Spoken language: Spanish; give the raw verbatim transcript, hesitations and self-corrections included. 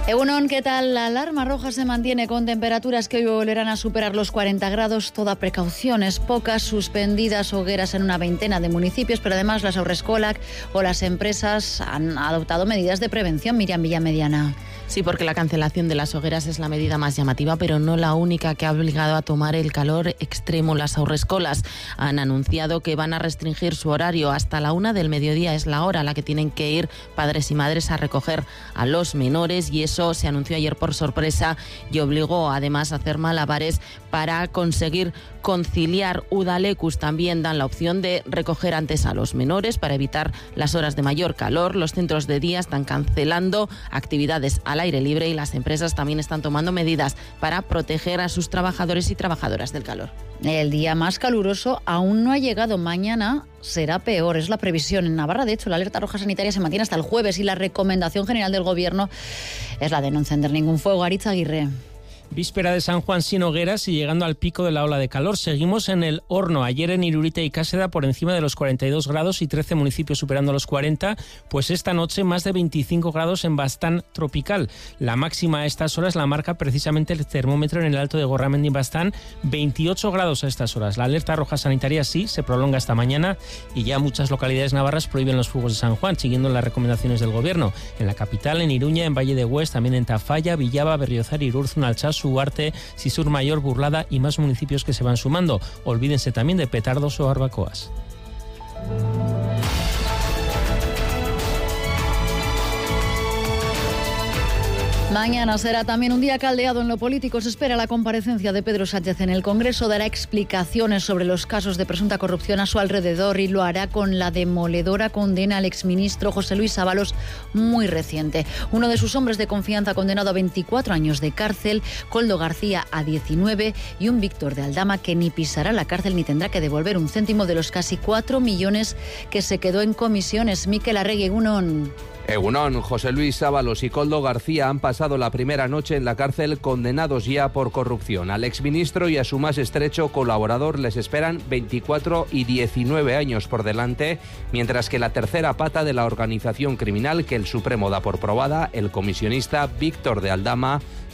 Egunon, ¿qué tal? La alarma roja se mantiene con temperaturas que hoy volverán a superar los cuarenta grados. Toda precaución es poca, suspendidas hogueras en una veintena de municipios, pero además las Haurreskolak o las empresas han adoptado medidas de prevención. Miriam Villamediana. Sí, porque la cancelación de las hogueras es la medida más llamativa, pero no la única que ha obligado a tomar el calor extremo. Las Haurreskolak han anunciado que van a restringir su horario hasta la una del mediodía. Es la hora a la que tienen que ir padres y madres a recoger a los menores, y eso se anunció ayer por sorpresa y obligó además a hacer malabares para conseguir conciliar. Udalekus también dan la opción de recoger antes a los menores para evitar las horas de mayor calor. Los centros de día están cancelando actividades al aire libre y las empresas también están tomando medidas para proteger a sus trabajadores y trabajadoras del calor. El día más caluroso aún no ha llegado. Mañana será peor, es la previsión. En Navarra, de hecho, la alerta roja sanitaria se mantiene hasta el jueves y la recomendación general del Gobierno es la de no encender ningún fuego. Aritz Aguirre. Víspera de San Juan sin hogueras y llegando al pico de la ola de calor. Seguimos en el horno. Ayer en Irurita y Cáseda por encima de los cuarenta y dos grados y trece municipios superando los cuarenta. Pues esta noche más de veinticinco grados en Baztán tropical. La máxima a estas horas la marca precisamente el termómetro en el Alto de Gorramendi, Baztán, veintiocho grados a estas horas. La alerta roja sanitaria sí se prolonga hasta mañana y ya muchas localidades navarras prohíben los fuegos de San Juan, siguiendo las recomendaciones del Gobierno. En la capital, en Iruña, en Valle de Hues, también en Tafalla, Villaba, Berriozar, Irurzun, Altsasu, Ugarte, Sisur Mayor, Burlada y más municipios que se van sumando. Olvídense también de petardos o barbacoas. Mañana será también un día caldeado en lo político. Se espera la comparecencia de Pedro Sánchez en el Congreso. Dará explicaciones sobre los casos de presunta corrupción a su alrededor y lo hará con la demoledora condena al exministro José Luis Ábalos, muy reciente. Uno de sus hombres de confianza condenado a veinticuatro años de cárcel, Koldo García a diecinueve y un Víctor de Aldama que ni pisará la cárcel ni tendrá que devolver un céntimo de los casi cuatro millones que se quedó en comisiones. Mikel Arregui, Egunon. Egunon, José Luis Ábalos y Koldo García han pasado la primera noche en la cárcel condenados ya por corrupción. Al exministro y a su más estrecho colaborador les esperan veinticuatro y diecinueve años por delante, mientras que la tercera pata de la organización criminal que el Supremo da por probada, el comisionista Víctor de Aldama,